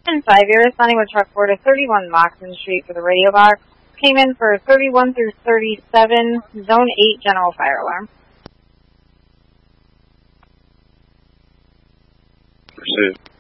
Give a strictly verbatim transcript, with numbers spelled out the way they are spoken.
And five, you're responding with truck four to thirty-one Moxon Street for the radio box. Came in for thirty-one through thirty-seven, zone eight general fire alarm. Pursuit.